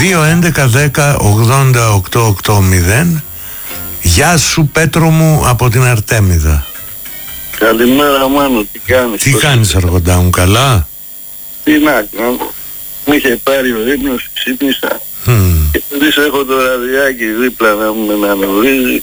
2-11-10-80-880. Γεια σου Πέτρο μου από την Αρτέμιδα. Καλημέρα Μάνο, τι κάνεις? Τι κάνεις Αργοντά μου, καλά? Τι να κάνω, μου είχε πάρει ο ύπνος, ξύπνησα και επειδή έχω το ραδιάκι δίπλα να μου αναγνωρίζει.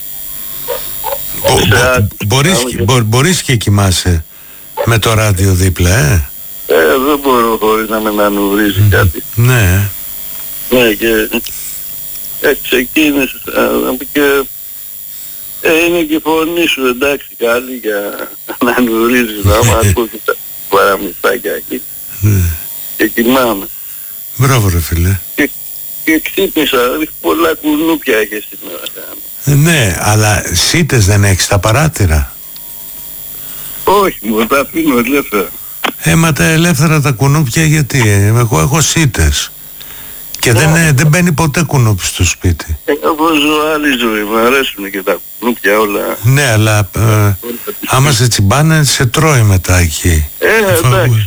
Μπορείς και κοιμάσαι με το ράδιο δίπλα, δεν μπορώ χωρίς να με αναγνωρίζει κάτι. Ναι. Ναι, και ξεκίνησε και είναι και η φωνή σου, εντάξει, καλή για να αναγνωρίζεις, να μ' ακούω και τα παραμυθάκια εκεί και κοιμάμαι. Μπράβο ρε φίλε. Και ξύπνησα, πολλά κουνούπια είχε σήμερα. Ναι, αλλά σίτες δεν έχεις τα παράθυρα? Όχι, μου τα αφήνω ελεύθερα. Μα τα ελεύθερα τα κουνούπια γιατί? Εγώ έχω σίτες και δεν μπαίνει ποτέ κουνούπι στο σπίτι. Εγώ ζω άλλη ζωή, μου αρέσουν και τα κουνούπια όλα. Ναι, αλλά άμα σε τσιμπάνε σε τρώει μετά εκεί. Εντάξει.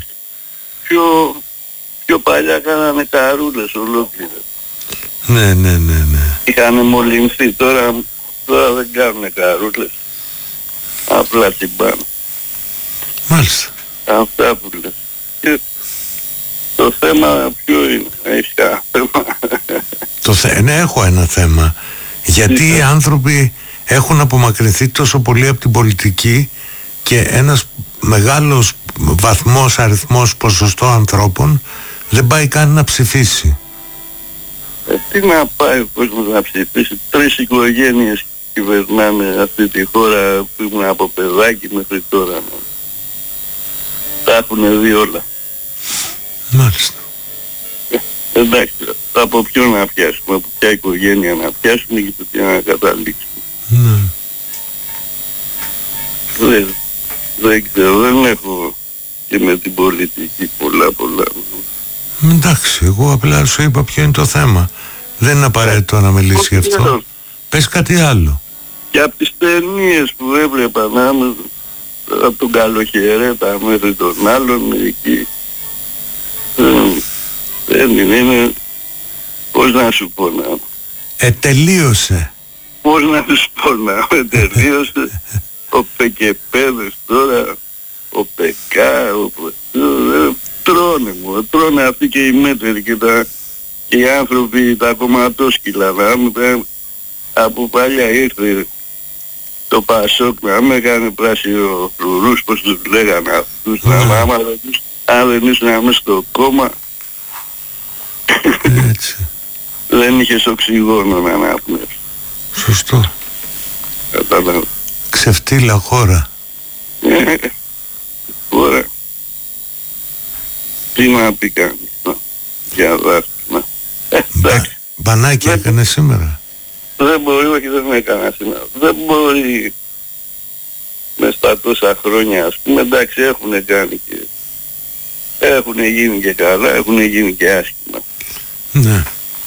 Πιο παλιά κάνανε καρούλες ολόκληρες. Ναι. Είχανε μολυνθεί, τώρα δεν κάνουν καρούλες. Απλά τσιμπάνε. Μάλιστα. Αυτά που λες. Και το θέμα ποιο είναι? Έχεις κανένα θέμα? Ναι, έχω ένα θέμα. Γιατί οι άνθρωποι έχουν απομακρυνθεί τόσο πολύ από την πολιτική και ένας μεγάλος αριθμός ποσοστό ανθρώπων δεν πάει καν να ψηφίσει. Τι να πάει ο κόσμος να ψηφίσει? 3 οικογένειες κυβερνάνε αυτή τη χώρα που ήμουν από παιδάκι μέχρι τώρα. Τα έχουν δει όλα. Μάλιστα. Εντάξει, από ποιον να πιάσουμε, από ποια οικογένεια να πιάσουμε και το τι να καταλήξουμε. Ναι. Δεν ξέρω, δεν έχω και με την πολιτική πολλά. Εντάξει, εγώ απλά σου είπα ποιο είναι το θέμα. Δεν είναι απαραίτητο να μιλήσει γι' αυτό. Πες κάτι άλλο. Και από τις ταινίες που έβλεπα από τον Καλοχαιρέτα μέχρι τον άλλον εκεί, δεν είναι, πώς να σου πω να... τελείωσε. Πώς να σου πω να τελείωσε. Ο Πεκεπέδες τώρα, ο Πεκά, τρώνε αυτοί και οι μέτεροι και οι άνθρωποι, τα κομματόσκυλα. Από παλιά ήρθε το Πασόκ να με έκανε πράσινο φρουρούς, πως τους λέγανε αυτούς, αν δεν ήσουν μέσα στο κόμμα δεν είχες οξυγόνο να αναπνεύσεις. Σωστό. Κατάλαβα. Ξεφτύλα χώρα. Χώρα. Τι να πει κανείς για δάσκημα. Μπανάκι έκανε σήμερα? Δεν μπορεί, όχι, δεν έκανα σήμερα. Δεν μπορεί μες στα τόσα χρόνια, ας πούμε, εντάξει, έχουν κάνει και έχουν γίνει και καλά, έχουν γίνει και άσχημα. Ναι.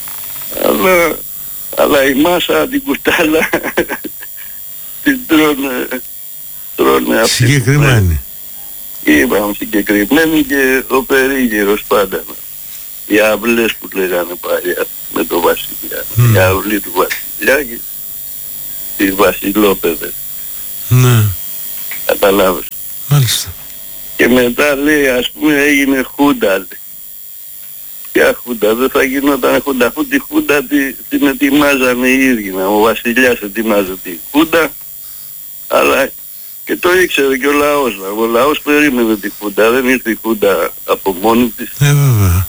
Αλλά η μάσα την κουτάλα την τρώνε αυτή. Συγκεκριμένη. Είπαμε συγκεκριμένη και ο περίγυρος πάντα. Οι αυλές που λέγανε παλιά με το βασιλιά. Η αυλή του βασιλιά και τις βασιλόπαιδες. Ναι. Καταλάβες. Μάλιστα. Και μετά λέει, ας πούμε, έγινε χούντα. Ποια χούντα? Δεν θα γινόταν χούντα, αφού τη χούντα την ετοιμάζανε οι ίδιοι. Ο βασιλιάς ετοιμάζε τη χούντα, αλλά και το ήξερε και ο λαός. Ο λαός περίμενε τη χούντα, δεν ήρθε η χούντα από μόνη της. Βέβαια.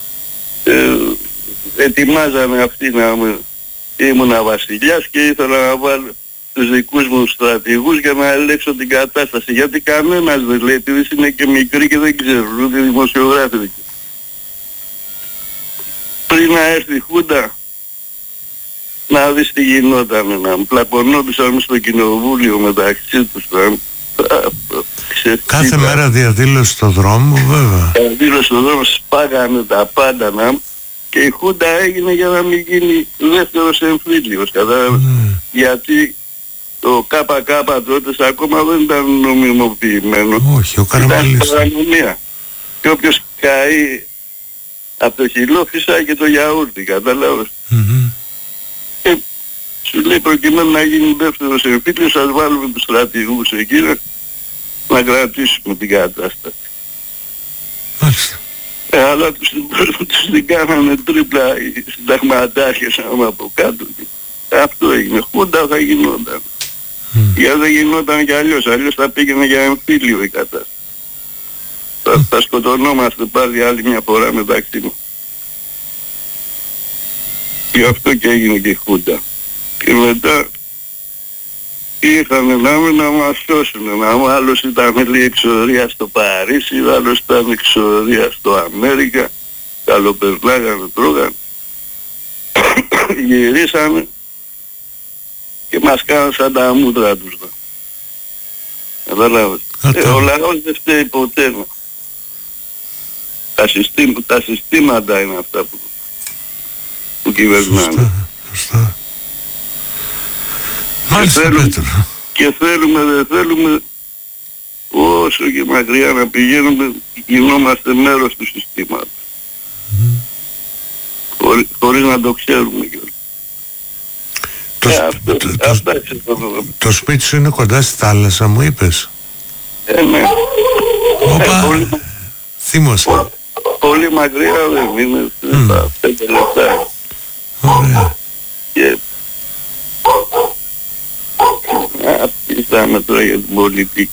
Ετοιμάζανε αυτοί να ήμουνα βασιλιάς και ήθελα να βάλω τους δικούς μου στρατηγούς για να ελέγξω την κατάσταση. Γιατί κανένας δεν λέει, επειδή είναι και μικροί και δεν ξέρουν, ούτε δημοσιογράφοι. Πριν να έρθει η χούντα, να δεις τι γινόταν, να πλακωνόντουσαν στο κοινοβούλιο μεταξύ τους. Κάθε μέρα διαδήλωση στο δρόμο, βέβαια. Διαδήλωση στο δρόμο, σπάγανε τα πάντα και η χούντα έγινε για να μην γίνει δεύτερος εμφύλιος. Γιατί το ΚΚ τότε ακόμα δεν ήταν νομιμοποιημένο. Όχι, ο Καραμαλής. Ήταν παρανομία. Και όποιος καεί από το χυλό φυσάει και το γιαούρτι, κατάλαβες. Σου λέει προκειμένου να γίνει δεύτερος επίτης, ας βάλουμε τους στρατηγούς εκεί να κρατήσουμε την κατάσταση. Μάλιστα. Αλλά τους την κάνανε τρίπλα οι συνταγματάρχες από κάτω. Αυτό έγινε. Χούντα θα γινόταν. Για δεν γινόταν κι αλλιώς θα πήγαινε για εμφύλιο η κατάσταση. Θα σκοτωνόμαστε πάλι άλλη μια φορά μεταξύ μας. Γι' αυτό και έγινε και η Χούντα. Και μετά ήρθανε να μας σώσουν. Άλλος ήταν λέει εξορία στο Παρίσι, άλλος ήταν εξορία στο Αμέρικα. Καλοπερνάγανε, τρώγανε. Γυρίσανε και μας κάναν σαν τα μούτρα τους. Καταλάβες. Ο λαός δεν φταίει ποτέ. Τα συστήματα είναι αυτά που κυβερνάνε. Σωστά. Μάλιστα, Πέτρο. Και θέλουμε, δεν θέλουμε, όσο και μακριά να πηγαίνουμε, γινόμαστε μέρος του συστήματος. Χωρίς να το ξέρουμε κιόλας. Το σπίτι σου είναι κοντά στη θάλασσα, μου είπες? Ναι. Όπα, θύμωσα. Πολύ μακριά δεν είναι, στα 5 λεπτά. Ωραία. Και απίσταμε τώρα για την πολιτική.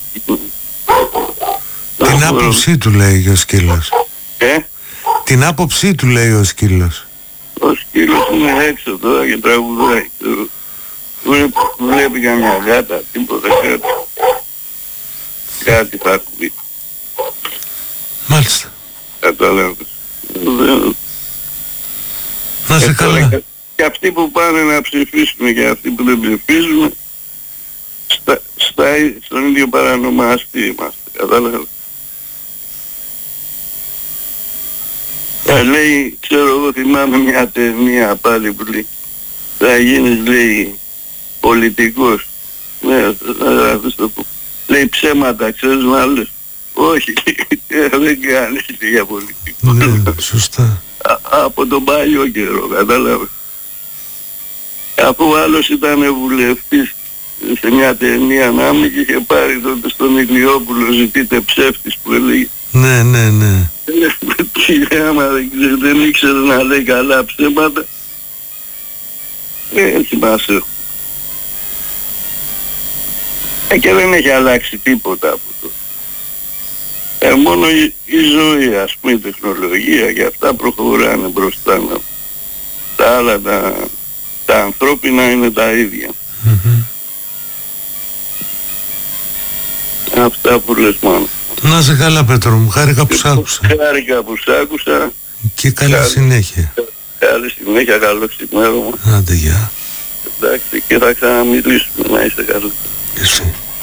Την άποψή του λέει ο σκύλος. Την άποψή του λέει ο σκύλος. Ο σκύλος είναι έξω τώρα και τραγουδάει. Βλέπει καμιά γάτα, τίποτα κάτι. Κάτι θα ακούει. Μάλιστα. Καταλάβεις. Να σε καλά. Και αυτοί που πάνε να ψηφίσουν και αυτοί που δεν ψηφίζουν στον ίδιο παρανομαστή είμαστε. Κατάλαβες. Λέει, ξέρω εγώ θυμάμαι μια ταινία πάλι που λέει θα γίνεις λέει πολιτικός. Ναι, θα γράφεις το που. Λέει ψέματα, ξέρεις να λες. Όχι, δεν κάνεις για πολιτικό. Ναι, σωστά. Από τον παλιό καιρό, κατάλαβες. Αφού άλλος ήταν βουλευτής σε μια ταινία να μην είχε πάρει τότε στον Ηλιόπουλο ζητείτε ψεύτης που έλεγε. Ναι, ναι, ναι. Άμα δεν ήξερε να λέει καλά ψέματα, έτσι μας έχουν. Και δεν έχει αλλάξει τίποτα από το. Μόνο η ζωή, ας πούμε, η τεχνολογία και αυτά προχωράνε μπροστά. Τα άλλα τα ανθρώπινα είναι τα ίδια. Αυτά που λες μόνο. Να σε καλά, Πέτρο μου, χάρηκα που σ' άκουσα. Χάρηκα που σ' άκουσα. Και καλή συνέχεια. Καλή συνέχεια, καλό ξημέρωμα. Άντε, γεια. Εντάξει, και θα ξαναμιλήσουμε, να είστε καλοί. Εσύ.